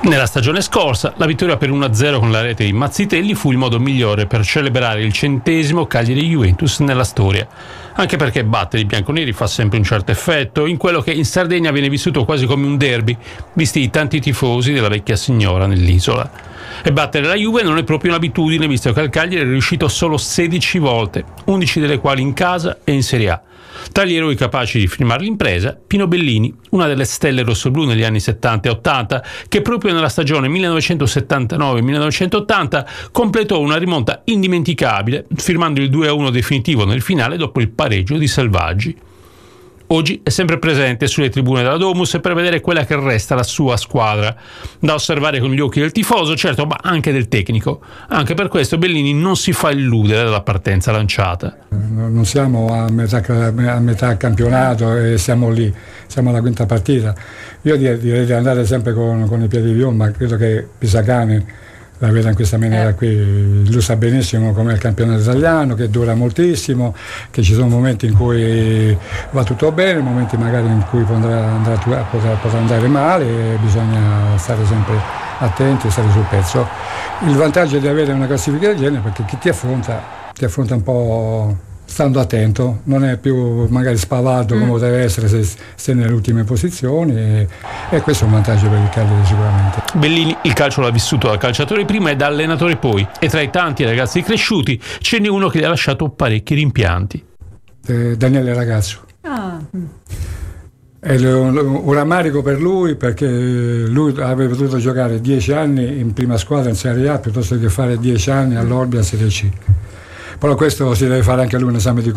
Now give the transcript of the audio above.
Nella stagione scorsa, la vittoria per 1-0 con la rete di Mazzitelli fu il modo migliore per celebrare il 100° Cagliari-Juventus nella storia, anche perché battere i bianconeri fa sempre un certo effetto in quello che in Sardegna viene vissuto quasi come un derby, visti i tanti tifosi della vecchia signora nell'isola. E battere la Juve non è proprio un'abitudine, visto che il Cagliari è riuscito solo 16 volte, 11 delle quali in casa e in Serie A. Tra gli eroi capaci di firmare l'impresa, Pino Bellini, una delle stelle rossoblù negli anni 70 e 80, che proprio nella stagione 1979-1980 completò una rimonta indimenticabile, firmando il 2-1 definitivo nel finale dopo il pareggio di Selvaggi. Oggi è sempre presente sulle tribune della Domus per vedere quella che resta la sua squadra, da osservare con gli occhi del tifoso, certo, ma anche del tecnico. Anche per questo Bellini non si fa illudere dalla partenza lanciata. Non siamo a metà campionato e siamo lì, siamo alla quinta partita. Io direi di andare sempre con i piedi più, ma credo che Pisacane la veda in questa maniera qui. Lui sa benissimo com'è il campionato italiano, che dura moltissimo, che ci sono momenti in cui va tutto bene, momenti magari in cui potrà andare male, e bisogna stare sempre attenti e stare sul pezzo. Il vantaggio di avere una classifica del genere, perché chi ti affronta un po' stando attento, non è più magari spavaldo come deve essere se nelle ultime posizioni, e questo è un vantaggio per il Cagliari sicuramente. Bellini il calcio l'ha vissuto da calciatore prima e da allenatore poi, e tra i tanti ragazzi cresciuti ce n'è uno che gli ha lasciato parecchi rimpianti. Daniele Ragazzo. È un rammarico per lui, perché lui avrebbe potuto giocare 10 anni in prima squadra in Serie A piuttosto che fare 10 anni all'Olbia in Serie C. Però questo si deve fare anche lui un esame di